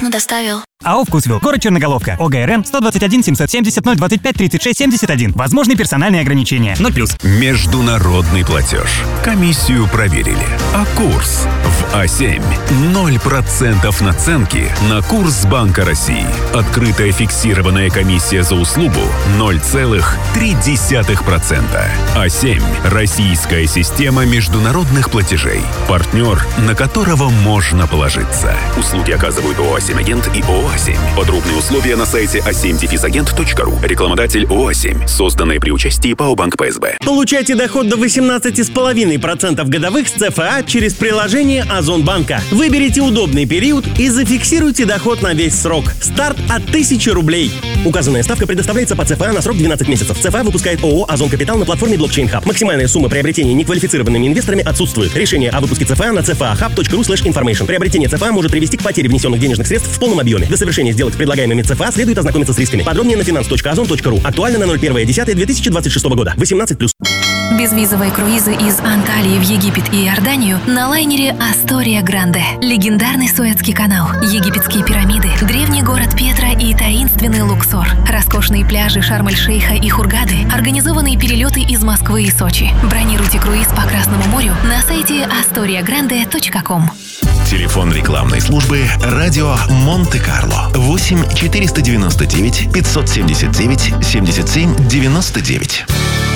недавно доставил. АО «Вкусвилл», город Черноголовка, ОГРН 121 770 025 36 71. Возможны персональные ограничения. 0+. Международный платеж. Комиссию проверили. А курс в А7. 0% наценки на курс Банка России. Открытая фиксированная комиссия за услугу 0,3%. А7. Российская система международных платежей. Партнер, на которого можно положиться. Услуги оказывают ООО «А7 Агент» и ООО «А7». Подробные условия на сайте a7-agent.ru. Рекламодатель ООО «А7». Созданное при участии ПАО «Банк ПСБ». Получайте доход до 18,5% годовых с ЦФА через приложение Озонбанка. Выберите удобный период и зафиксируйте доход на весь срок. Старт от 1000 рублей. Указанная ставка предоставляется по ЦФА на срок 12 месяцев. ЦФА выпускает ООО «Озон Капитал» на платформе Blockchain Hub. Максимальная сумма приобретения неквалифицированными инвесторами отсутствует. Решение о выпуске ЦФА на cfahub.ru/information. Приобретение ЦФА может привести к потере внесенных денежных средств в полном объеме. До совершения сделок с предлагаемыми ЦФА следует ознакомиться с рисками. Подробнее на finance.ozon.ru. Актуально на 01.10.2026 года. 18+. Безвизовые круизы из Анталии в Египет и Иорданию на лайнере «Астория Гранде». Легендарный Суэцкий канал, египетские пирамиды, древний город Петра и таинственный Луксор, роскошные пляжи Шарм-эль-Шейха и Хургады, организованные перелеты из Москвы и Сочи. Бронируйте круиз по Красному морю на сайте astoriagrande.com. Телефон рекламной службы «Радио Монте-Карло» 8 499 579 77 99.